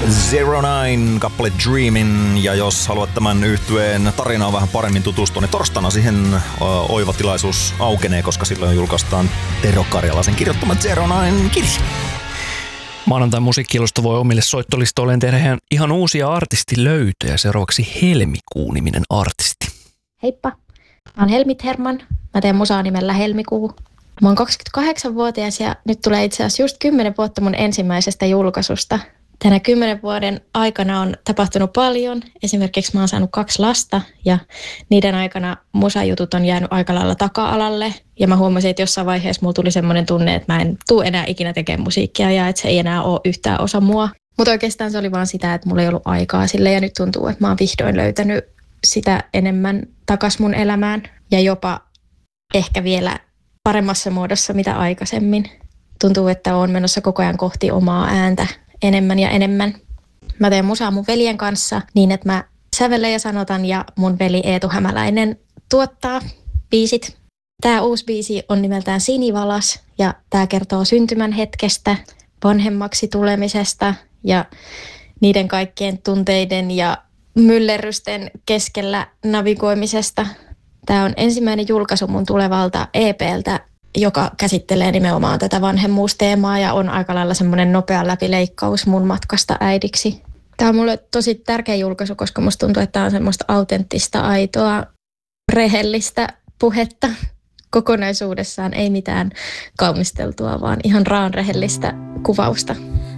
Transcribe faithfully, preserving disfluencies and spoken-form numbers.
Zero Nine, kappale Dreamin, ja jos haluat tämän yhtyeen tarinaan vähän paremmin tutustua, niin torstaina siihen uh, oiva tilaisuus aukenee, koska silloin julkaistaan Tero Karjalaisen kirjoittama Zero Nine kirja. Maanantain musiikkiilusta voi omille soittolistoilleen tehdä ihan uusia artistilöytöjä. Seuraavaksi Helmikuu-niminen artisti. Heippa, mä oon Helmit Herman. Mä teen musaa nimellä Helmikuu. Mä oon kaksikymmentäkahdeksanvuotias ja nyt tulee itse asiassa just kymmenen vuotta mun ensimmäisestä julkaisusta. Tänä kymmenen vuoden aikana on tapahtunut paljon. Esimerkiksi mä oon saanut kaksi lasta ja niiden aikana musajutut on jäänyt aika lailla taka-alalle. Ja mä huomasin, että jossain vaiheessa mulla tuli semmoinen tunne, että mä en tule enää ikinä tekemään musiikkia ja että se ei enää ole yhtään osa mua. Mutta oikeastaan se oli vaan sitä, että mulla ei ollut aikaa sille ja nyt tuntuu, että mä oon vihdoin löytänyt sitä enemmän takas mun elämään ja jopa ehkä vielä paremmassa muodossa mitä aikaisemmin. Tuntuu, että oon menossa koko ajan kohti omaa ääntä enemmän ja enemmän. Mä teen musaa mun veljen kanssa niin, että mä sävellen ja sanotan ja mun veli Eetu Hämäläinen tuottaa biisit. Tää uusi biisi on nimeltään Sinivalas ja tää kertoo syntymän hetkestä, vanhemmaksi tulemisesta ja niiden kaikkien tunteiden ja myllerrysten keskellä navigoimisesta. Tää on ensimmäinen julkaisu mun tulevalta E P:ltä, joka käsittelee nimenomaan tätä vanhemmuusteemaa ja on aika lailla semmoinen nopea läpileikkaus mun matkasta äidiksi. Tämä on mulle tosi tärkeä julkaisu, koska musta tuntuu, että tämä on semmoista autenttista, aitoa, rehellistä puhetta kokonaisuudessaan. Ei mitään kaunisteltua, vaan ihan raan rehellistä kuvausta.